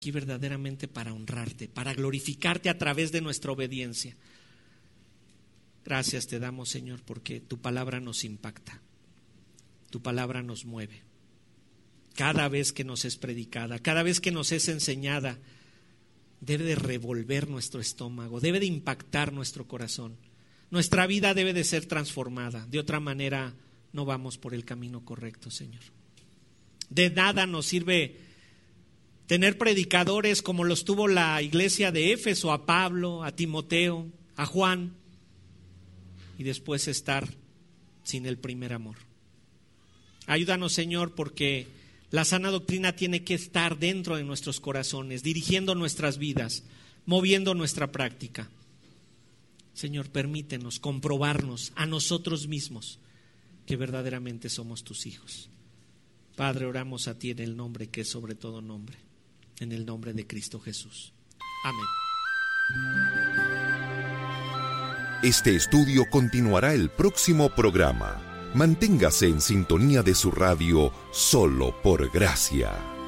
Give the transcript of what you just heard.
aquí verdaderamente para honrarte, para glorificarte a través de nuestra obediencia. Gracias te damos, Señor, porque tu palabra nos impacta, tu palabra nos mueve. Cada vez que nos es predicada, cada vez que nos es enseñada, debe de revolver nuestro estómago, debe de impactar nuestro corazón. Nuestra vida debe de ser transformada, de otra manera no vamos por el camino correcto, Señor. De nada nos sirve tener predicadores como los tuvo la iglesia de Éfeso, a Pablo, a Timoteo, a Juan, y después estar sin el primer amor. Ayúdanos, Señor, porque la sana doctrina tiene que estar dentro de nuestros corazones, dirigiendo nuestras vidas, moviendo nuestra práctica. Señor, permítenos comprobarnos a nosotros mismos que verdaderamente somos tus hijos. Padre, oramos a ti en el nombre que es sobre todo nombre, en el nombre de Cristo Jesús. Amén. Este estudio continuará el próximo programa. Manténgase en sintonía de su radio Solo por Gracia.